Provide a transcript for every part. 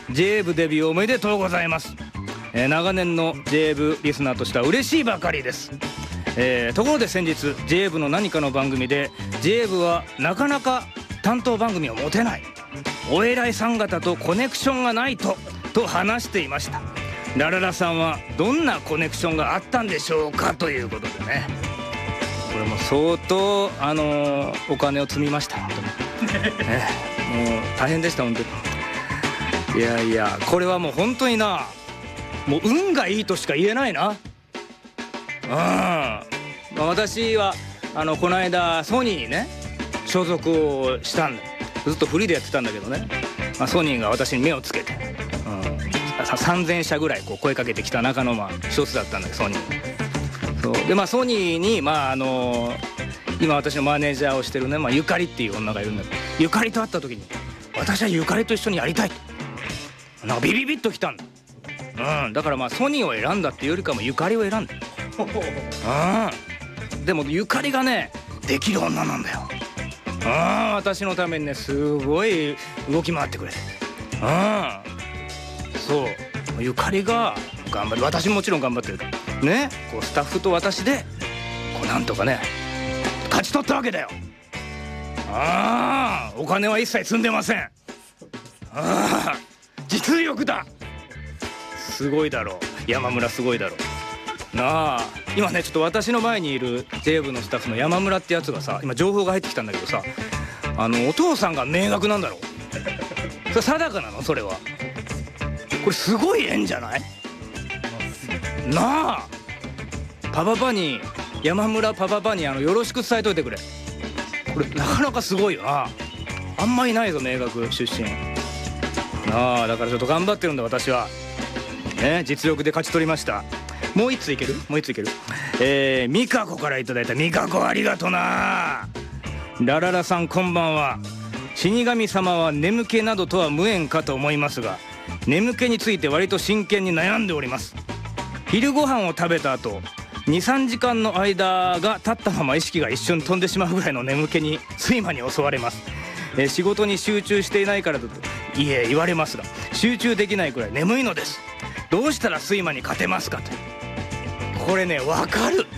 JA 部デビューおめでとうございます。長年の JA 部リスナーとしては嬉しいばかりです。ところで先日 JA 部の何かの番組で JA 部はなかなか担当番組を持てない、お偉いさん方とコネクションがないと話していました。ラララさんはどんなコネクションがあったんでしょうかということでね、これも相当お金を積みました本当に、もう大変でした本当に。いやいや、これはもう本当にな、もう運がいいとしか言えないな。私はこの間ソニーにね所属をしたんだ。ずっとフリーでやってたんだけどね、ソニーが私に目をつけて、3000社ぐらいこう声かけてきた中の一つだったんだけど、ソニー。そうでソニーに今私のマネージャーをしてるね、ゆかりっていう女がいるんだけど、ゆかりと会った時に私はゆかりと一緒にやりたいとなんかビビビッときたんだ。だからソニーを選んだっていうよりかもゆかりを選んだ。でもゆかりがねできる女なんだよ。私のためにねすごい動き回ってくれて、そうゆかりが頑張る、私もちろん頑張ってるね、こうスタッフと私でこうなんとかね勝ち取ったわけだよ。お金は一切積んでません。実力だ。すごいだろう、山村すごいだろうなあ。今ねちょっと私の前にいる JA 部のスタッフの山村ってやつがさ、今情報が入ってきたんだけどさ、お父さんが名学なんだろう。それ定かなのそれは。これすごい縁じゃないなあ。パパパに山村パパパによろしく伝えといてくれ。これなかなかすごいよな。あんまりないぞ名学出身なあ。だからちょっと頑張ってるんだ私はね。実力で勝ち取りました。もう一ついける美香子からいただいた。美香子ありがとな。ラララさんこんばんは。死神様は眠気などとは無縁かと思いますが、眠気について割と真剣に悩んでおります。昼ご飯を食べた後 2,3 時間の間が経ったまま意識が一瞬飛んでしまうぐらいの眠気に睡魔に襲われます。仕事に集中していないからだと言われますが、集中できないくらい眠いのです。どうしたら睡魔に勝てますかと。これねわかる。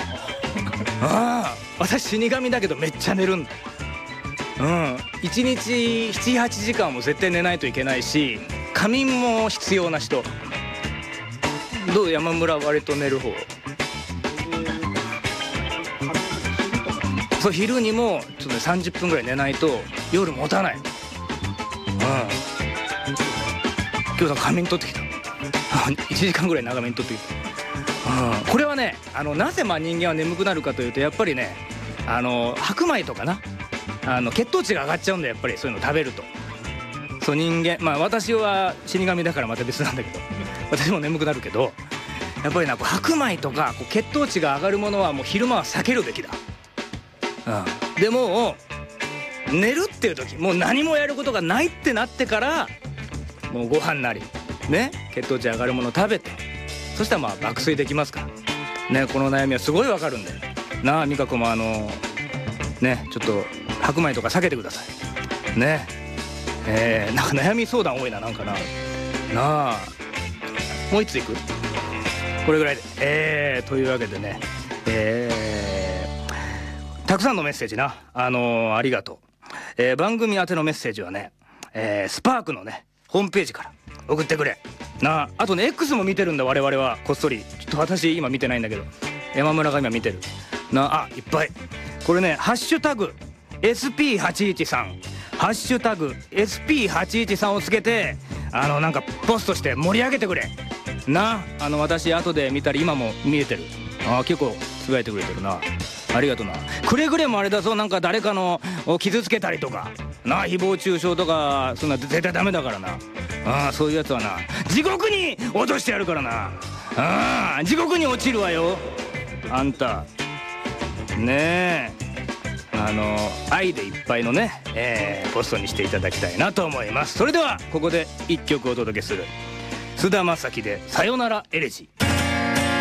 私死神だけどめっちゃ寝るんだ。1日 7,8 時間も絶対寝ないといけないし、仮眠も必要な人。どう山村割と寝る方？そう昼にもちょっとね30分ぐらい寝ないと夜持たない。今日さ仮眠取ってきた。1時間ぐらい長めに取ってきた。これはねなぜ人間は眠くなるかというと、やっぱりね白米とかな血糖値が上がっちゃうんだよ、やっぱりそういうの食べると。そう人間私は死神だからまた別なんだけど私も眠くなるけど、やっぱり白米とか血糖値が上がるものはもう昼間は避けるべきだ。でも寝るっていう時、もう何もやることがないってなってから、もうご飯なりね血糖値上がるものを食べて、そしたら爆睡できますからね。この悩みはすごいわかるんだよなあ。美香子もねちょっと白米とか避けてくださいね。なんか悩み相談多いな、なんかなあ。もう一ついく？これぐらいでというわけでね、たくさんのメッセージなありがとう。番組宛てのメッセージはね、スパークのねホームページから送ってくれなあ。あとね X も見てるんだ我々はこっそり。ちょっと私今見てないんだけど山村が今見てるなあ。いっぱいこれねハッシュタグ SP813 ハッシュタグ SP813 をつけてなんかポストして盛り上げてくれな。私後で見たり今も見えてる。結構つぶやいてくれてるな。ありがとうな。くれぐれもあれだぞ、なんか誰かのを傷つけたりとかな、誹謗中傷とかそんな絶対ダメだからな。そういうやつはな地獄に落としてやるからな。地獄に落ちるわよあんたねえ。愛でいっぱいのね、ポストにしていただきたいなと思います。それではここで一曲お届けする。菅田将暉でさよならエレジー。